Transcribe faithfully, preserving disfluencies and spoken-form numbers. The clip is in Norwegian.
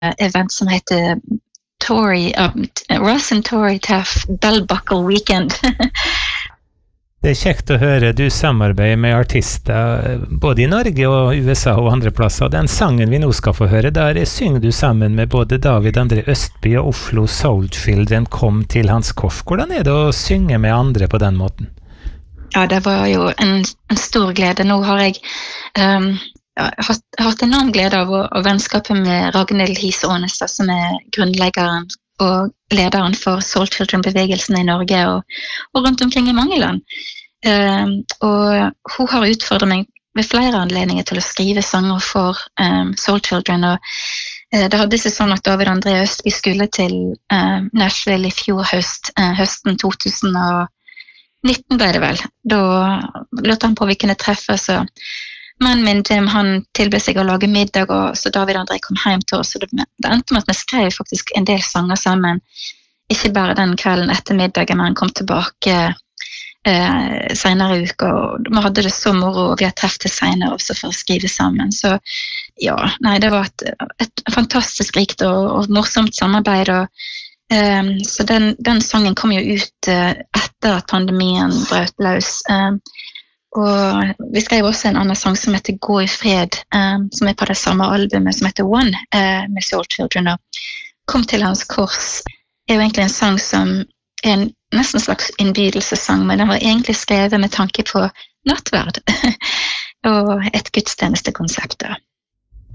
event som heter Tory, um, Ross and Tory Taff Bell Buckle Weekend. Det er kjekt å høre du samarbeider med artister både i Norge og U S A og andre plasser. Den sangen vi nå skal få høre, der synger du sammen med både David André Østby og Oslo Soul Children kom til hans kors. Hvordan er det å synge med andre på den måten? Ja, det var jo en, en stor glede. Nå har jeg um, hatt, hatt enorm glede av å, å vennskapet med Ragnhild Hise Aanestad, som er grunnleggeren og lederen for Soul Children-bevegelsen i Norge og, og rundt omkring i mange land. Um, og hun har utfordret meg ved flere anledninger til å skrive sanger for um, Soul Children, og uh, det hadde seg sånn at David André Østby skulle til uh, Nashville i fjor høst, uh, høsten to tusen nitten ble det vel. Da lurte han på om vi kunne treffes, og mannen min, Jim, han tilbød seg å lage middag, og så David André kom hjem til oss, og det, det endte med at vi skrev faktisk en del sanger sammen, ikke bare den kvelden etter middagen, men han kom tilbake eh, senere i uka, og vi hadde det så moro, og vi har treffet senere også for å skrive sammen, så ja, nei, det var et, et fantastisk rikt og, og morsomt samarbeid, og eh, så den, den sangen kom jo ut eh, etter at pandemien brøt løs, eh, og vi skrev også en annen sang som heter Gå i fred, um, som er på det samme albumet som heter One, uh, med Soul Children, og Kom til hans kors er jo egentlig en sang som er en, nesten en slags innbydelsessang, men den var egentlig skrevet med tanke på nattverd og et gudstjenestekonsept da.